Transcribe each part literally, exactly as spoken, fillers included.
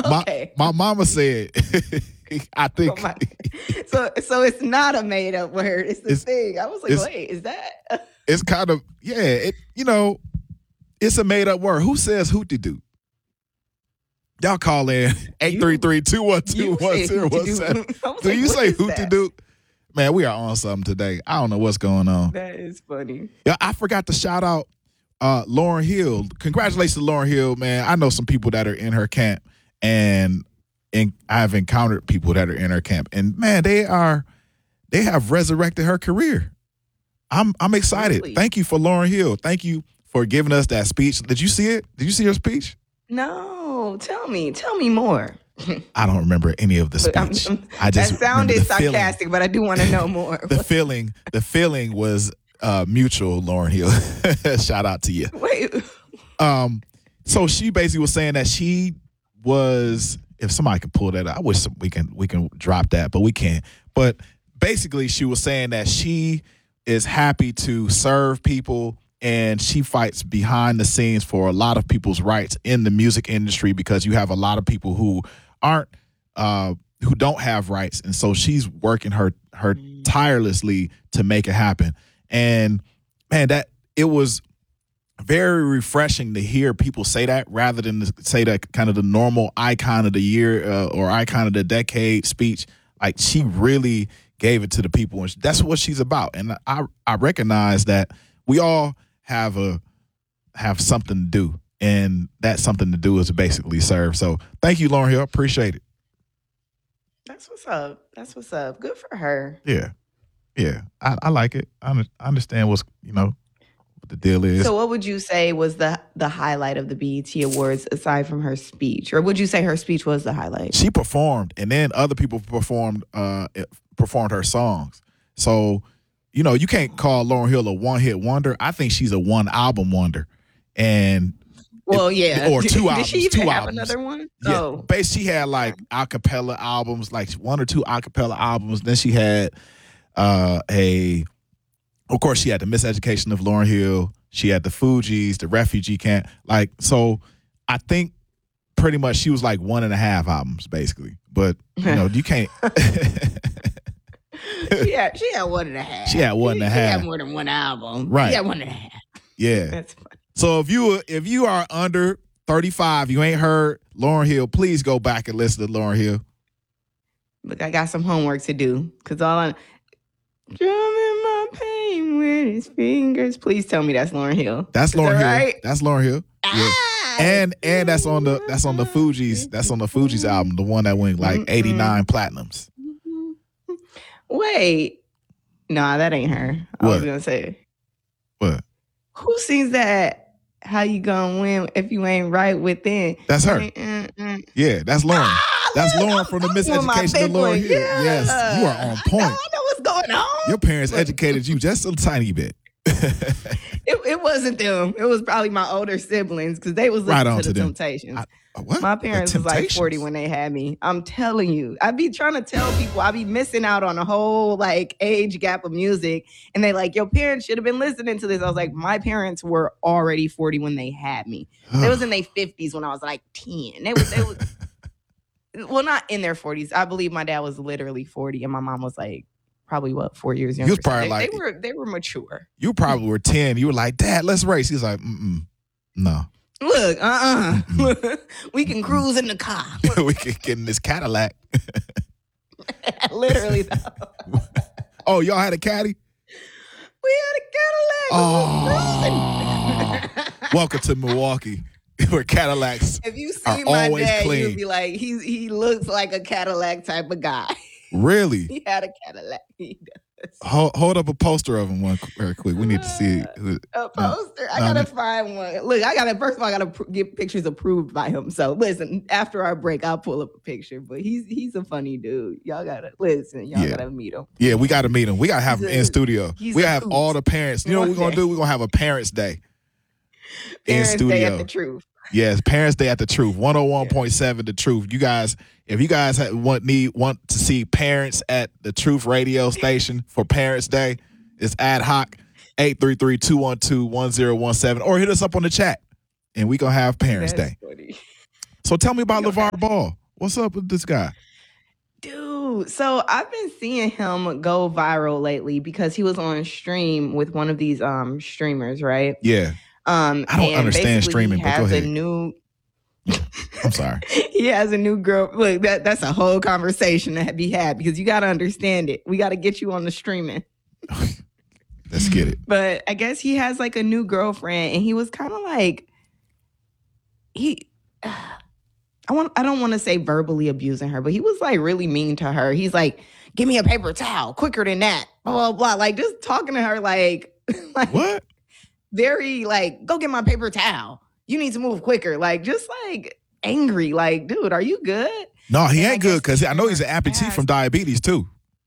My Okay. my mama said, I think Oh my. So so it's not a made up word. It's the It's- thing. I was like, it's- wait, is that? it's kind of yeah. It you know, it's a made up word. Who says hooty doo? Y'all call in eight three three, two one two, You one say zero one seven. hooty-doo. I was Do like, you what say is hooty that? doo? Man, we are on something today. I don't know what's going on. That is funny. Yeah, I forgot to shout out uh, Lauryn Hill. Congratulations to Lauryn Hill, man. I know some people that are in her camp, and and I've encountered people that are in her camp, and man, they are they have resurrected her career. I'm I'm excited. Really? Thank you for Lauryn Hill. Thank you for giving us that speech. Did you see it? Did you see her speech? No, tell me, tell me more. I don't remember any of the But I'm- speech. I'm- I just that sounded remember the feeling. sarcastic, but I do want to know more. The feeling, the feeling was uh, mutual. Lauryn Hill, shout out to you. Wait, Um, so she basically was saying that she was. If somebody can pull that, up, I wish we can we can drop that, but we can't. But basically, she was saying that she is happy to serve people, and she fights behind the scenes for a lot of people's rights in the music industry because you have a lot of people who aren't uh, who don't have rights, and so she's working her her tirelessly to make it happen. And man, that it was very refreshing to hear people say that rather than to say that kind of the normal icon of the year uh, or icon of the decade speech. Like she really gave it to the people, and that's what she's about. And I I recognize that we all have a have something to do, and that something to do is basically serve. So thank you, Lauryn Hill. Appreciate it. that's what's up. That's what's up. Good for her. Yeah, yeah, I, I like it. I, under- I understand what's you know what the deal is. So, what would you say was the the highlight of the B E T Awards aside from her speech, or would you say her speech was the highlight? She performed, and then other people performed uh, performed her songs. So, you know, you can't call Lauryn Hill a one hit wonder. I think she's a one album wonder, and Well, it- yeah, or two Did albums. she even two have albums. another one? Yeah, Oh, basically, she had like acapella albums, like one or two acapella albums. Then she had uh, a, of course, she had the Miseducation of Lauryn Hill. She had the Fugees, the Refugee Camp. Like, so I think pretty much she was like one and a half albums, basically. But, you know, you can't. she had she had one and a half. She had one and a She half. had more than one album. Right. She had one and a half. Yeah. That's funny. So if you if you are under thirty-five, you ain't heard Lauryn Hill, please go back and listen to Lauryn Hill. Look, I got some homework to do because all I drumming my pain with his fingers. Please tell me that's Lauryn Hill. That's Is Lauryn that Hill. right? That's Lauryn Hill. Yeah. Ah, And and that's on the that's on the Fugees. That's on the Fugees album, the one that went like Mm-mm. eighty-nine platinums. Wait. Nah, that ain't her. I was What? gonna say. What? Who sings that? How you gonna win if you ain't right within? That's her. Mm-mm-mm. Yeah, that's Lauren. Ah, That's look, Lauren I'm from the fucking with my Miseducation of big Lauryn one. Hill. Yes, you are on I know, point. I know what's going on. Your parents educated you just a tiny bit. It, it wasn't them. It was probably my older siblings because they was Right listening on to to the them. Temptations. I- what? My The parents was like Temptations? forty when they had me. I'm telling you. I be trying to tell people I be missing out on a whole like age gap of music. And they like, your parents should have been listening to this. I was like, my parents were already forty when they had me. They was in their fifties when I was like ten. They was, they was well, not in their forties. I believe my dad was literally forty and my mom was like probably what, four years younger. was probably they, like- they were they were mature. You probably were ten. You were like, Dad, let's race. He's like, mm-mm. No. Look, uh-uh. We can cruise in the car. We could get in this Cadillac. Literally though. Oh, y'all had a caddy? We had a Cadillac. Oh. Welcome to Milwaukee, where Cadillacs. If you are see my always dad, clean. you'd be like, he he looks like a Cadillac type of guy. Really? He had a Cadillac. He does. Hold, hold up a poster of him one very quick. We need to see. Who, A poster. I no, gotta no. find one. Look, I gotta first of all, I gotta pr- get pictures approved by him. So listen, after our break, I'll pull up a picture. But he's he's a funny dude. Y'all gotta listen. Y'all Yeah. gotta meet him. yeah, we got to meet him. We got to have him He's a- in studio. he's We a gotta have hoot. all the parents. You know what we're One gonna day. do? We're gonna have a Parents' Day in Parents studio. Day at the Truth. Yes, Parents' Day at the Truth. one oh one point seven The Truth. You guys, if you guys have, want need want to see parents at the Truth radio station for Parents' Day, it's ad hoc eight three three, two one two, one zero one seven or hit us up on the chat and we gonna have Parents' That's Day. funny. So tell me about You know, LeVar Ball. What's up with this guy? dude. So I've been seeing him go viral lately because he was on stream with one of these um streamers, right? Yeah. Um, I don't and understand basically he streaming, but go has a ahead. new I'm sorry. he has a new girl. Look, that that's a whole conversation to be had because you got to understand it. We got to get you on the streaming. Let's get it. But I guess he has like a new girlfriend, and he was kind of like he. I want. I don't want to say verbally abusing her, but he was like really mean to her. He's like, "Give me a paper towel, quicker than that." Blah blah blah. Like just talking to her like, like What? very like, "Go get my paper towel. You need to move quicker." Like just like angry. Like, dude, are you good? No, he And I ain't good guess because I know he's an streamer amputee asked- from diabetes too.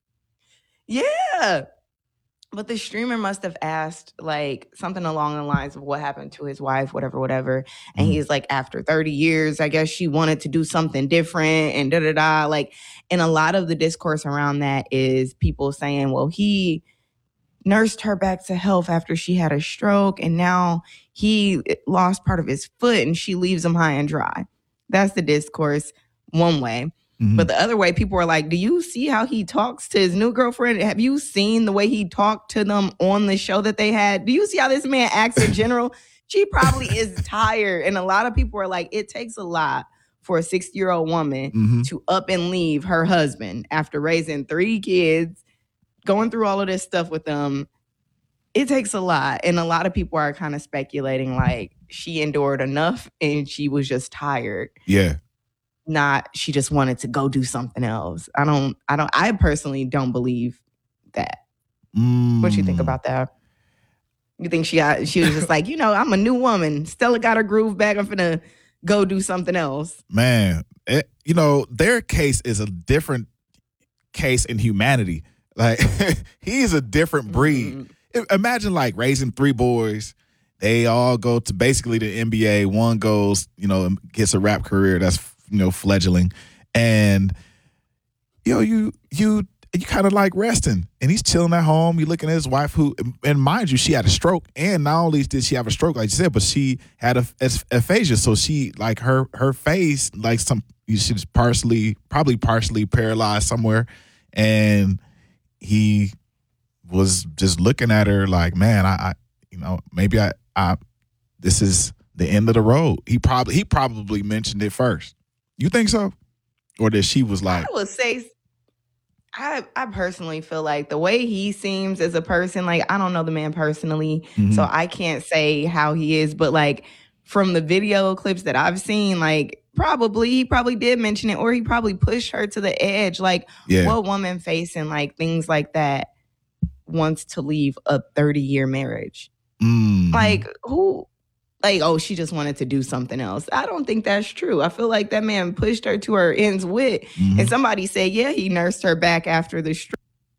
Yeah. But the streamer must have asked like something along the lines of what happened to his wife, whatever, whatever. And Mhm. he's like, after thirty years, I guess she wanted to do something different and da da da. Like, and a lot of the discourse around that is people saying, well, he nursed her back to health after she had a stroke, and now he lost part of his foot and she leaves him high and dry. That's the discourse one way. Mhm. But the other way, people are like, do you see how he talks to his new girlfriend? Have you seen the way he talked to them on the show that they had? Do you see how this man acts in general? She probably is tired. And a lot of people are like, it takes a lot for a sixty-year-old woman Mhm. to up and leave her husband after raising three kids, going through all of this stuff with them. It takes a lot. And a lot of people are kind of speculating like she endured enough and she was just tired. Yeah. Not she just wanted to go do something else. I don't, I don't, I personally don't believe that. Mm. What you think about that? You think she got, she was just like, you know, I'm a new woman. Stella got her groove back. I'm finna go do something else. Man, it, you know, their case is a different case in humanity. Like, he's a different breed. Mm-hmm. Imagine like raising three boys. They all go to basically the N B A. One goes, you know, and gets a rap career that's, you know, fledgling. And, you know, you, you, you kind of like resting. And he's chilling at home. You're looking at his wife who, and mind you, she had a stroke. And not only did she have a stroke, like you said, but she had a, a aphasia. So she, like her, her face, like some, she's partially, probably partially paralyzed somewhere. And he was just looking at her like, man, I, I you know, maybe I, I, this is the end of the road. He probably, he probably mentioned it first. You think so? Or that she was like, I would say, I, I personally feel like the way he seems as a person, like, I don't know the man personally, Mhm. so I can't say how he is, but like from the video clips that I've seen, like probably, he probably did mention it, or he probably pushed her to the edge. Like, yeah, what woman facing like things like that wants to leave a thirty year marriage? mm. Like, who? Like, oh, she just wanted to do something else. I don't think that's true. I feel like that man pushed her to her ends wit. Mhm. And somebody said, yeah, he nursed her back after the stroke.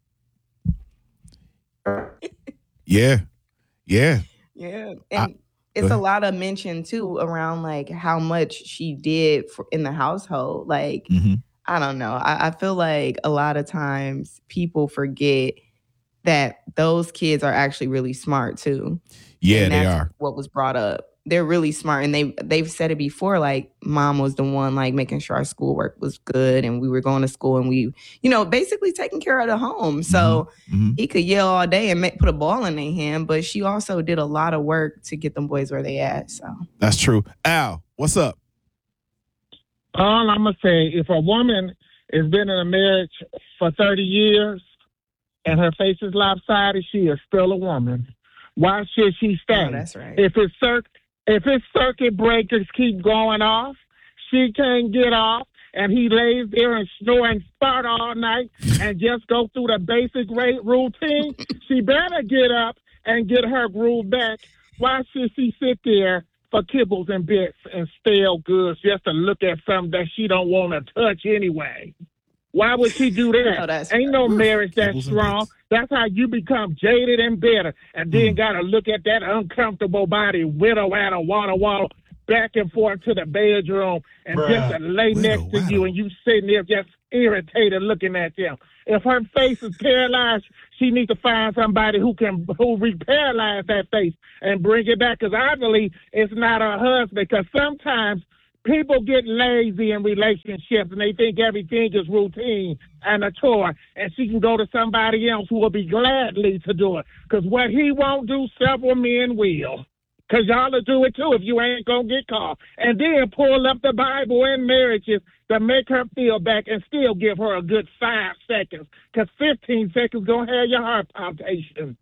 yeah, yeah, Yeah. And I- it's go a ahead. lot of mention, too, around like how much she did for, in the household. Like, Mhm. I don't know. I, I feel like a lot of times people forget that those kids are actually really smart, too. yeah, And they that's are. what was brought up. They're really smart, and they they've said it before. Like, mom was the one like making sure our schoolwork was good, and we were going to school, and we, you know, basically taking care of the home. So Mhm. he could yell all day and make, put a ball in their hand, but she also did a lot of work to get them boys where they at. So That's true. Al, what's up? All I'm gonna say, if a woman has been in a marriage for thirty years and her face is lopsided, she is still a woman. Why should she stay? oh, that's right. If it's circ- if his circuit breakers keep going off, she can't get off, and he lays there and snore and fart all night and just go through the basic rate routine, she better get up and get her groove back. Why should she sit there for kibbles and bits and stale goods just to look at something that she don't want to touch anyway? Why would she do that? No, that's Ain't no marriage that Kibbles and strong. bits. That's how you become jaded and bitter, and then Mm. got to look at that uncomfortable body, widow at a water water, back and forth to the bedroom, and Bruh. just to lay Widow, next to you, widow. and you sitting there just irritated looking at them. If her face is paralyzed, she needs to find somebody who can who reparalyze that face and bring it back. Because I believe it's not her husband. Because sometimes people get lazy in relationships and they think everything is routine and a chore, and she can go to somebody else who will be gladly to do it. Because what he won't do, several men will. Because y'all will do it too if you ain't going to get caught. And then pull up the Bible in marriages to make her feel back and still give her a good five seconds. Because fifteen seconds going to have your heart palpitation.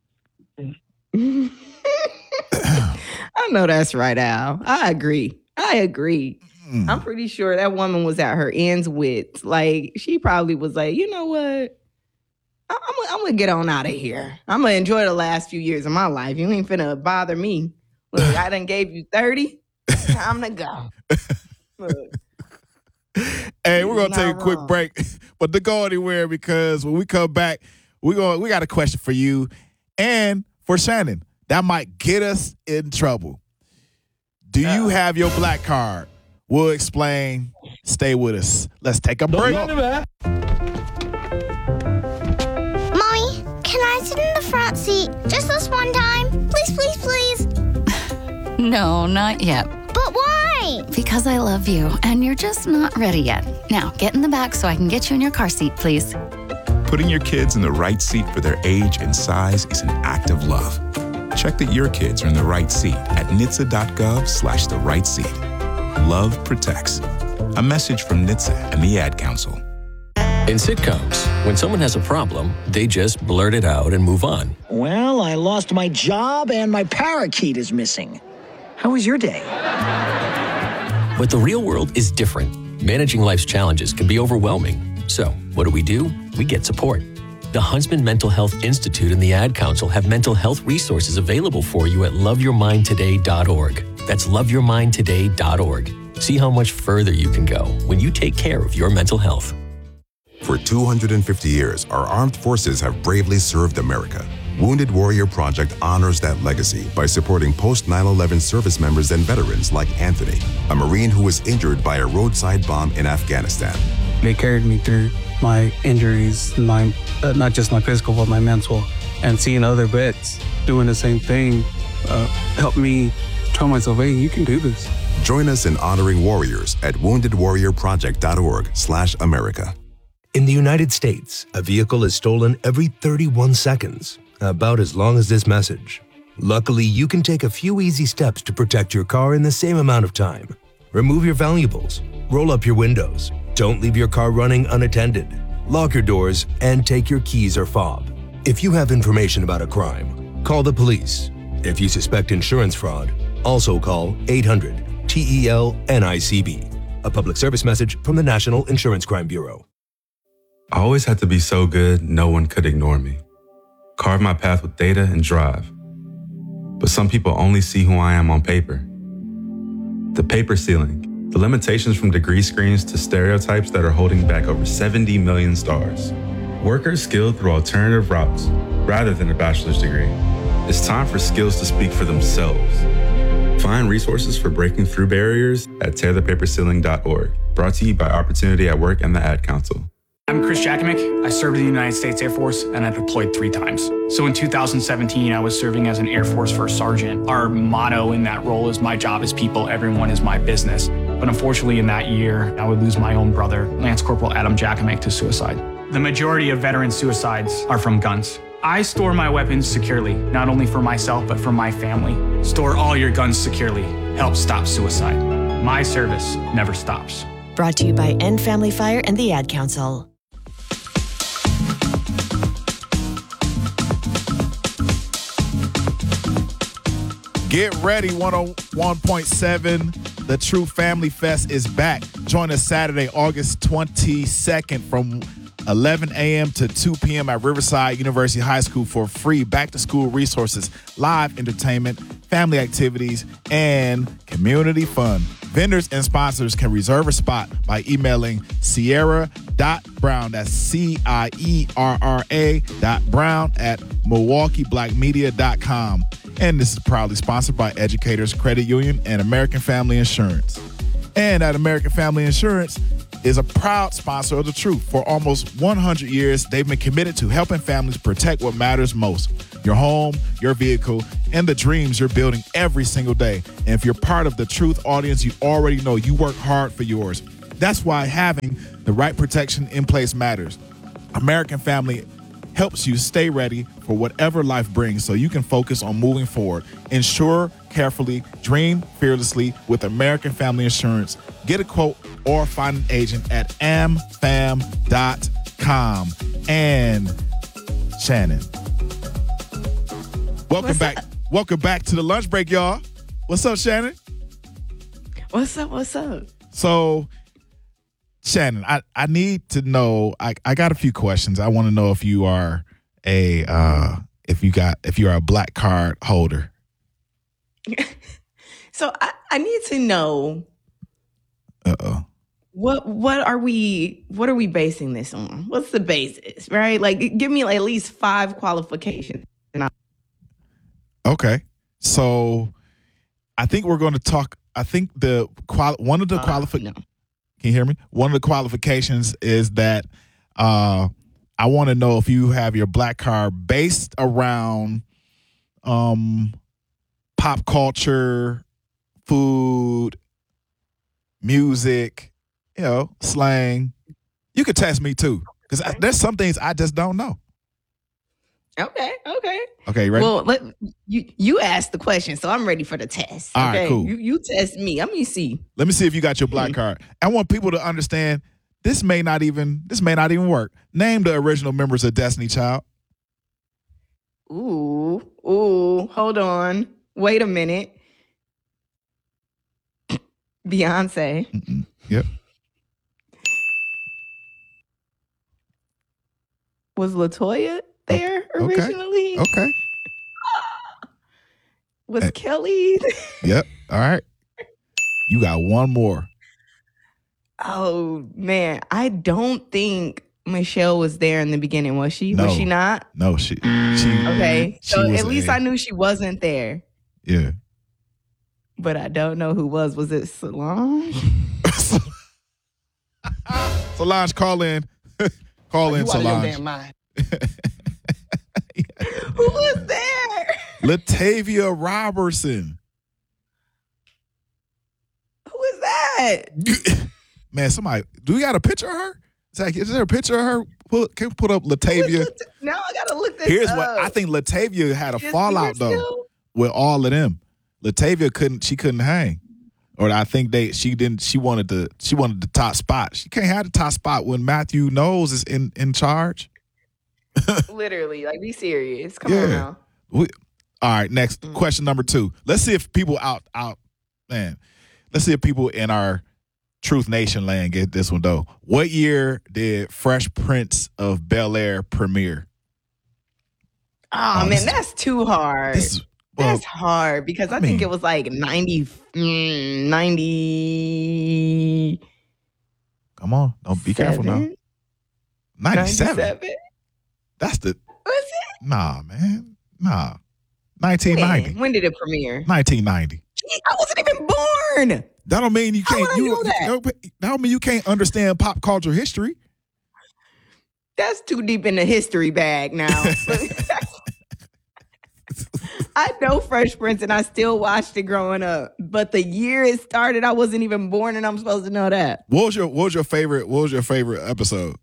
I know that's right, Al. I agree. I agree. Mm. I'm pretty sure that woman was at her ends with, like, she probably was like, you know what? I- I'm, I'm going to get on out of here. I'm going to enjoy the last few years of my life. You ain't finna bother me. Look, I done gave you thirty. Time to go. Look. Hey, we're gonna You're take a not quick wrong. break, but don't go anywhere because when we come back, we going we got a question for you and for Shannon that might get us in trouble. Do you have your black card? We'll explain. Stay with us. Let's take a break. Mommy, can I sit in the front seat just this one time? Please, please, please. No, not yet. But why? Because I love you, and you're just not ready yet. Now, get in the back so I can get you in your car seat, please. Putting your kids in the right seat for their age and size is an act of love. Check that your kids are in the right seat at N H T S A dot gov slash the right seat. Love protects. A message from N H T S A and the Ad Council. In sitcoms, when someone has a problem, they just blurt it out and move on. Well, I lost my job and my parakeet is missing. How was your day? But the real world is different. Managing life's challenges can be overwhelming. So, what do we do? We get support. The Huntsman Mental Health Institute and the Ad Council have mental health resources available for you at love your mind today dot org. That's love your mind today dot org. See how much further you can go when you take care of your mental health. For two hundred fifty years, our armed forces have bravely served America. Wounded Warrior Project honors that legacy by supporting post nine eleven service members and veterans like Anthony, a Marine who was injured by a roadside bomb in Afghanistan. They carried me through my injuries, my uh, not just my physical, but my mental. And seeing other vets doing the same thing uh, helped me tell myself, hey, you can do this. Join us in honoring warriors at wounded warrior project dot org slash America. In the United States, a vehicle is stolen every thirty-one seconds, about as long as this message. Luckily, you can take a few easy steps to protect your car in the same amount of time. Remove your valuables, roll up your windows, don't leave your car running unattended, lock your doors, and take your keys or fob. If you have information about a crime, call the police. If you suspect insurance fraud, also call eight hundred T E L N I C B. A public service message from the National Insurance Crime Bureau. I always had to be so good, no one could ignore me. Carve my path with data and drive. But some people only see who I am on paper. The paper ceiling, the limitations from degree screens to stereotypes that are holding back over seventy million stars. Workers skilled through alternative routes rather than a bachelor's degree. It's time for skills to speak for themselves. Find resources for breaking through barriers at tear the paper ceiling dot org. Brought to you by Opportunity at Work and the Ad Council. I'm Chris Jakomick. I served in the United States Air Force and I deployed three times. So in two thousand seventeen, I was serving as an Air Force First Sergeant. Our motto in that role is my job is people, everyone is my business. But unfortunately in that year, I would lose my own brother, Lance Corporal Adam Jakomick, to suicide. The majority of veteran suicides are from guns. I store my weapons securely, not only for myself, but for my family. Store all your guns securely. Help stop suicide. My service never stops. Brought to you by End Family Fire and the Ad Council. Get ready, one oh one point seven. The True Family Fest is back. Join us Saturday, August twenty-second from eleven a.m. to two p.m. at Riverside University High School for free back-to-school resources, live entertainment, family activities, and community fun. Vendors and sponsors can reserve a spot by emailing Sierra dot Brown, that's C I E R R A dot Brown at Milwaukee Black Media dot com. And this is proudly sponsored by Educators Credit Union and American Family Insurance. And at American Family Insurance is a proud sponsor of The Truth. For almost one hundred years, they've been committed to helping families protect what matters most. your home, your vehicle, and the dreams you're building every single day. And if you're part of the Truth audience, you already know you work hard for yours. That's why having the right protection in place matters. American Family helps you stay ready for whatever life brings so you can focus on moving forward. Insure carefully, dream fearlessly with American Family Insurance. Get a quote or find an agent at am fam dot com. And Shannon, welcome What's back. up? Welcome back to the lunch break, y'all. What's up, Shannon? What's up? What's up? So, Shannon, I, I need to know. I, I got a few questions. I want to know if you are a uh, if you got if you are a black card holder. So I, I need to know Uh oh. what what are we what are we basing this on? What's the basis, right? Like, give me like at least five qualifications. And I- Okay. So, I think we're going to talk. I think the quali- one of the Uh, qualifications. no. Can you hear me? One of the qualifications is that uh, I want to know if you have your black card based around um, pop culture, food, music, you know, slang. You could test me too, because there's some things I just don't know. Okay, okay. Okay, ready? Well, let you you asked the question, so I'm ready for the test. All right, okay? cool. You you test me. Let me see. Let me see if you got your black card. I want people to understand this may not even this may not even work. Name the original members of Destiny Child. Ooh, ooh. Hold on. Wait a minute. Beyonce. Mm-mm. Yep. Was LaToya there Okay. originally? Okay. Was Hey. Kelly? Yep. All right. You got one more. Oh man, I don't think Michelle was there in the beginning. Was she? No. Was she not? No, she she Okay, She so was at least a- I knew she wasn't there. yeah. But I don't know who was. Was it Solange? Solange, call in. Call in, You out of your Solange. damn mind. Who was there? Latavia Robertson. Who was that? Man, somebody, do we got a picture of her? Zach, is there a picture of her? Put, can we put up Latavia? Now I gotta look this Here's up. what I think Latavia had a She is fallout here though still? with all of them. Latavia couldn't she couldn't hang. Or I think they she didn't she wanted the she wanted the top spot. She can't have the top spot when Matthew Knowles is in, in charge. Literally, like, be serious. Come Yeah. on now. We, all right, next Mm. question number two. Let's see if people out out man. Let's see if people in our Truth Nation land get this one though. What year did Fresh Prince of Bel-Air premiere? Oh, Oh, man, this- that's too hard. This is well, That's hard because I, I think mean- it was like ninety, mm, ninety. come on, don't be careful now. ninety-seven. ninety-seven? That's the Was it? nah, man, nah. nineteen ninety. When, when did it premiere? nineteen ninety. Gee, I wasn't even born. That don't mean you How can't. would I You, know that? you- that don't mean you can't understand pop culture history. That's too deep in the history bag now. I know Fresh Prince and I still watched it growing up, but the year it started, I wasn't even born, and I'm supposed to know that. What was your What was your favorite? What was your favorite episode?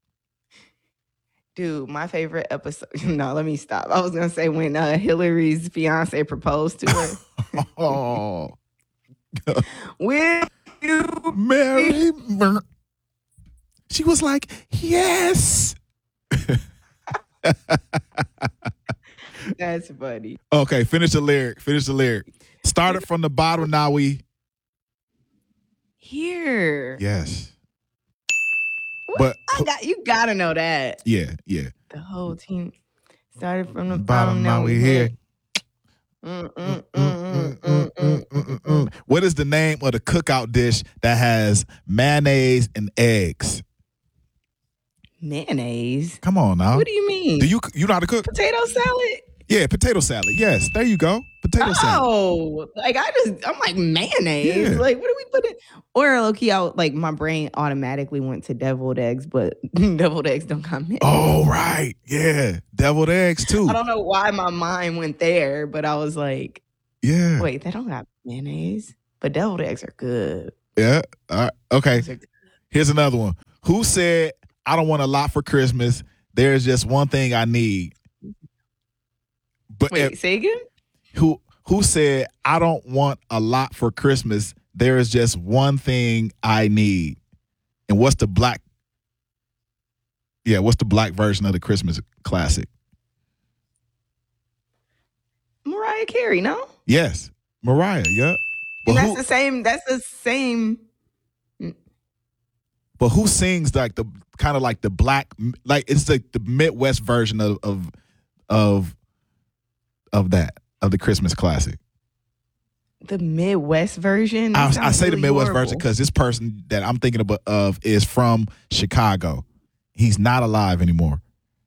Dude, my favorite episode. No, let me stop. I was gonna say when uh, Hillary's fiance proposed to her. Oh, Will you Mary. Mer- She was like, yes. That's funny. Okay, finish the lyric. Finish the lyric. Started from the bottom. Now we. Here. Yes. What? But I got you. Gotta know that yeah, yeah. the whole team started from the Bottom. bottom. Now we here. Mm, mm, mm, mm, mm, mm. Mm-mm. What is the name of the cookout dish that has mayonnaise and eggs? Mayonnaise. Come on now. What do you mean? Do you you know how to cook? Potato salad? Yeah, potato salad. Yes, there you go. Potato salad. Oh, like I just, I'm like mayonnaise. Yeah. Like, what do we put in? Or low key, I would- like my brain automatically went to deviled eggs, but deviled eggs don't come in. Oh, right. Yeah. Deviled eggs, too. I don't know why my mind went there, but I was like, Yeah. wait, they don't got mayonnaise, but deviled eggs are good. Yeah. All right. Okay. Here's another one. Who said, I don't want a lot for Christmas? There's just one thing I need. But Wait, if- say again? who who said, I don't want a lot for Christmas? There is just one thing I need. And what's the black? Yeah, what's the black version of the Christmas classic? Mariah Carey, no? Yes, Mariah. Yeah. But And that's who, the same. That's the same. but who sings like the kind of like the black, like it's like the Midwest version of of of of that of the Christmas classic? The Midwest version. I, That I sounds say the really Midwest horrible. version because this person that I'm thinking about of is from Chicago. He's not alive anymore.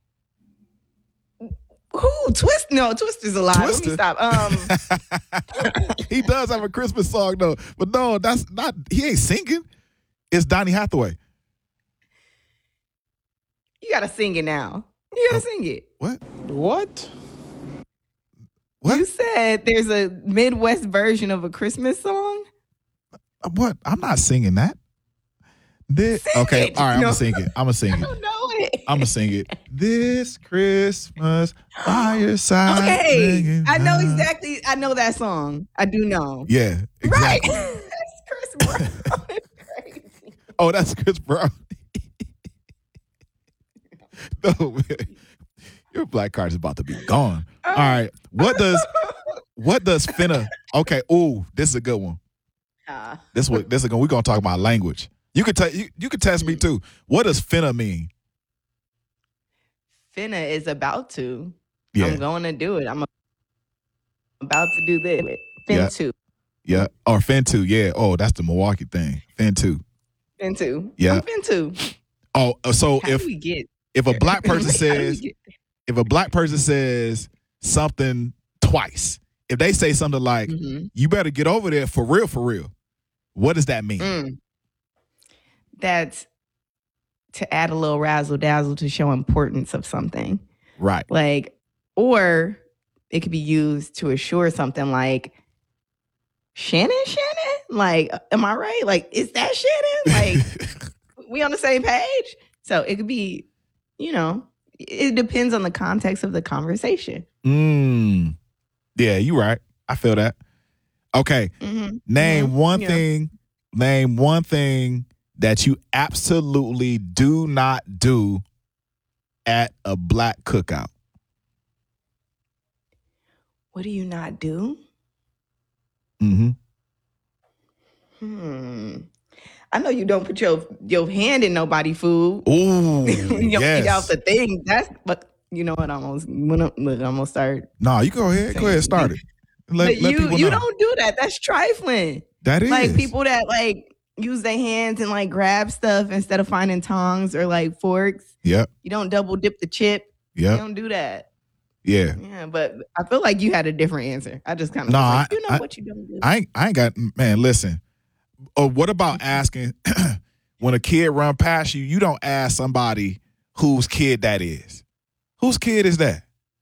Who? Twist? No, Twister's alive. Twister? Let me stop. Um, He does have a Christmas song though, but no, that's not. He ain't singing. It's Donny Hathaway. you gotta sing it now. You gotta sing it. What? What? What? You said there's a Midwest version of a Christmas song. Uh, What? I'm not singing that. This, Sing okay, it. all right. I'm No. gonna sing it. I'm gonna sing I it. don't know it. I'm gonna sing it. This Christmas, by your side. Okay, singing I know my- exactly. I know that song. I do know. Yeah, Right. exactly. That's Chris Brown. It's crazy. Oh, that's Chris Brown. No, man. Your black card is about to be gone. All right. What does what does finna? Okay. Ooh, this is a good one. Ah. This what this is going. We're gonna talk about language. You could tell you, you could test me too. What does finna mean? Finna is about to. Yeah. I'm going to do it. I'm about to do this. Fin Yeah. to. Yeah. Or fin to. Yeah. Oh, that's the Milwaukee thing. Fin to. Fin to. Yeah. I'm fin to. Oh, uh, so How if do we get? if a black person How do we says get if a black person says something twice, if they say something like, Mhm. you better get over there for real, for real, what does that mean? Mm. That's to add a little razzle dazzle to show importance of something. Right. Like, or it could be used to assure something like, Shannon, Shannon? Like, am I right? Like, is that Shannon? Like, we on the same page? So it could be, you know, it depends on the context of the conversation. Mm. Yeah, you right. I feel that. Okay. Mhm. Name Mhm. one Yeah. thing, name one thing that you absolutely do not do at a black cookout. What do you not do? Mm-hmm. Hmm. I know you don't put your your hand in nobody's food. Ooh, When you yes. eat out the thing. That's but you know what? I'm almost when I'm, look, I'm gonna start. No, you go ahead. Go ahead. Start it. Let, but let you people you know. don't do that. That's trifling. That is. Like people that like use their hands and like grab stuff instead of finding tongs or like forks. Yep. You don't double dip the chip. Yep. You don't do that. Yeah. Yeah, but I feel like you had a different answer. I just kind of No, like, I- you know I- what you don't do. I ain't, I ain't got, man, listen. Or what about asking when a kid run past you, you don't ask somebody whose kid that is. Whose kid is that?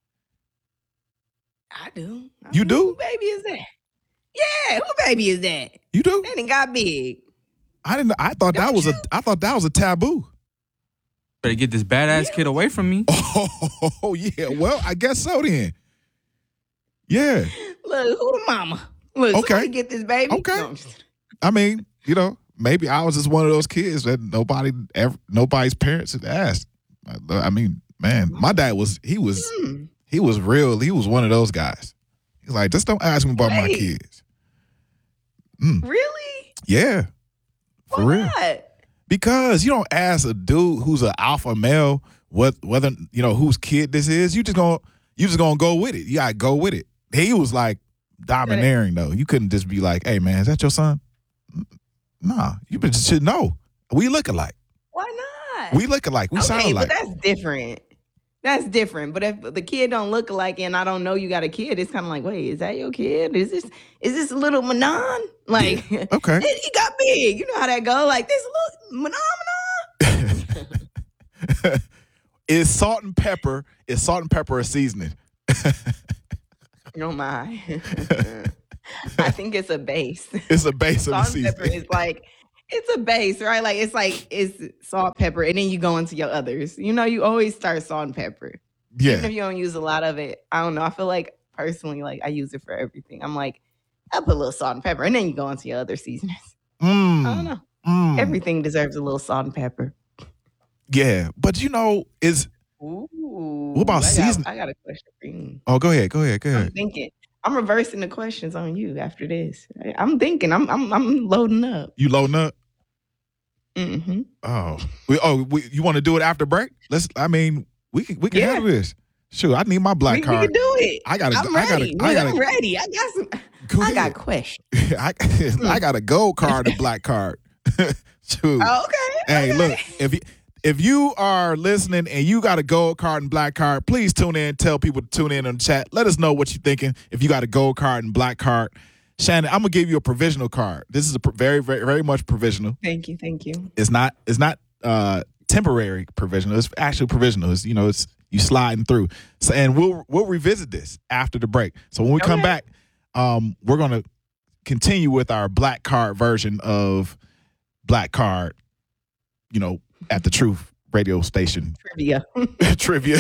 I do. I You mean, do? Who baby is that? Yeah, who baby is that? You do? That ain't got big. I didn't, I thought that was a, I thought that was a taboo. Better get this badass kid away from me. Oh, yeah. Well, I guess so then. Yeah. Look, who the mama? Look, Okay. somebody get this baby. Okay. No, I'm just- I mean, you know, maybe I was just one of those kids that nobody ever, nobody's parents had asked. I, I mean, man, my dad was, he was, Hmm. he was real. He was one of those guys. He's like, just don't ask me about my Wait. kids. Mm. Really? Yeah. For Why real. not? Because you don't ask a dude who's an alpha male what whether you know whose kid this is. You just gonna you just gonna go with it. You gotta go with it. He was like domineering though. You couldn't just be like, "Hey man, is that your son?" Nah, you just should know. We look alike. Why not? We look alike. We okay, sound alike. but that's different. that's different. But if the kid don't look alike and I don't know you got a kid, it's kind of like, wait, is that your kid? Is this is this a little Manon? Like, yeah. Okay, he got big. You know how that go? Like this little Manon, Manon. Is salt and pepper? Is salt and pepper a seasoning? Oh my! I think it's a base. It's a base of a Salt and seasoning. pepper is like. It's a base, right? Like it's like it's salt, pepper, and then you go into your others. You know, you always start salt and pepper. Yeah. Even if you don't use a lot of it, I don't know. I feel like personally, like I use it for everything. I'm like, I put a little salt and pepper, and then you go into your other seasonings. Mm. I don't know. Mm. Everything deserves a little salt and pepper. Yeah, but you know, is Ooh, what about I season? Got, I got a question for you. Oh, go ahead, go ahead, go I'm ahead. thinking. I'm reversing the questions on you after this. I'm thinking. I'm I'm I'm loading up. You loading up? Mm-hmm. Oh, we, oh, we, you want to do it after break? Let's. I mean, we can we can Yeah. handle this. Sure, I need my black We, we card. can do it. I gotta. I'm I gotta. ready. I gotta. I'm ready. I got some. Go I ahead. got questions. I, I got a gold card and black card. Shoot. Oh, okay. Hey, okay. look, if you if you are listening and you got a gold card and black card, please tune in. Tell people to tune in on the chat. Let us know what you're thinking. If you got a gold card and black card, Shannon, I'm gonna give you a provisional card. This is a pr- very, very, very much provisional. Thank you. Thank you. It's not. It's not uh, temporary provisional. It's actually provisional. It's, you know, it's you sliding through. So, and we'll we'll revisit this after the break. So when we come Okay. back, um, we're gonna continue with our black card version of black card. You know, at the Truth radio station Trivia. trivia.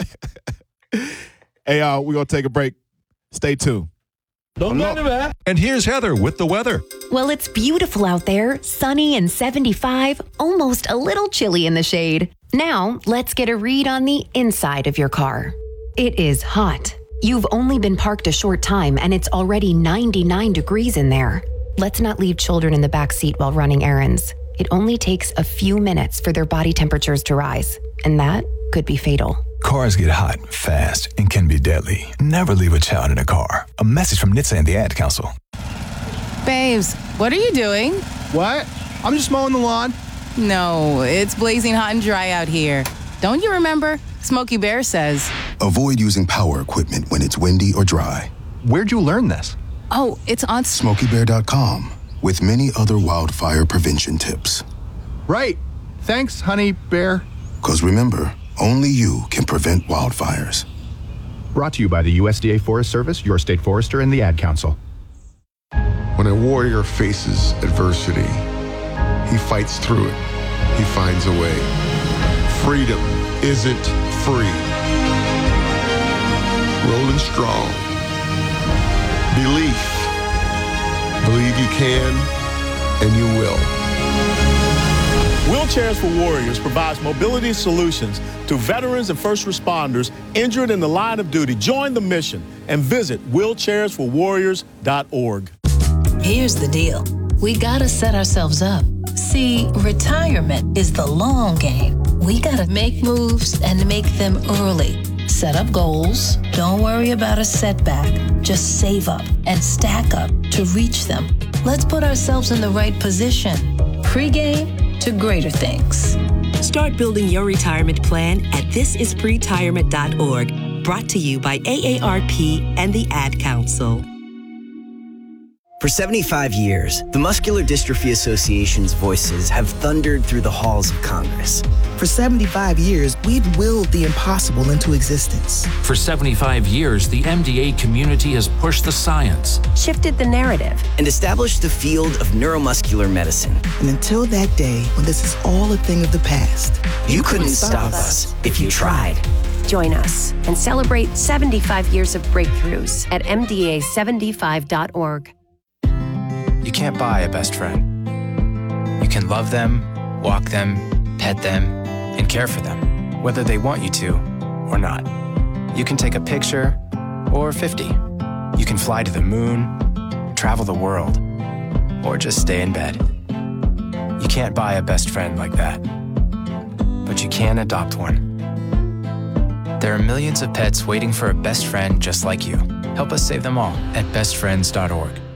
Hey, y'all, we're gonna take a break. Stay tuned. And here's Heather with the weather. Well, it's beautiful out there, sunny and seventy-five, almost a little chilly in the shade. Now, let's get a read on the inside of your car. It is hot. You've only been parked a short time and it's already ninety-nine degrees in there. Let's not leave children in the back seat while running errands. It only takes a few minutes for their body temperatures to rise, and that could be fatal. Cars get hot, fast, and can be deadly. Never leave a child in a car. A message from N H T S A and the Ad Council. Babes, what are you doing? What? I'm just mowing the lawn. No, it's blazing hot and dry out here. Don't you remember? Smokey Bear says. Avoid using power equipment when it's windy or dry. Where'd you learn this? Oh, it's on Smokey Bear dot com, with many other wildfire prevention tips. Right. Thanks, honey bear. Because remember, only you can prevent wildfires. Brought to you by the U S D A Forest Service, your state forester, and the Ad Council. When a warrior faces adversity, he fights through it. He finds a way. Freedom isn't free. Rolling strong. Belief. Believe you can, and you will. Wheelchairs for Warriors provides mobility solutions to veterans and first responders injured in the line of duty. Join the mission and visit wheelchairs for warriors dot org. Here's the deal. We gotta set ourselves up. See, retirement is the long game. We gotta make moves and make them early. Set up goals. Don't worry about a setback. Just save up and stack up to reach them. Let's put ourselves in the right position. Pre-game to greater things. Start building your retirement plan at this is pretirement dot org. Brought to you by A A R P and the Ad Council. For seventy-five years, the Muscular Dystrophy Association's voices have thundered through the halls of Congress. For seventy-five years, we've willed the impossible into existence. For seventy-five years, the M D A community has pushed the science, shifted the narrative, and established the field of neuromuscular medicine. And until that day, when this is all a thing of the past, you, you couldn't, couldn't stop us if you tried. Join us and celebrate seventy-five years of breakthroughs at M D A seventy-five dot org. You can't buy a best friend. You can love them, walk them, pet them, and care for them, whether they want you to or not. You can take a picture or fifty. You can fly to the moon, travel the world, or just stay in bed. You can't buy a best friend like that, but you can adopt one. There are millions of pets waiting for a best friend just like you. Help us save them all at best friends dot org.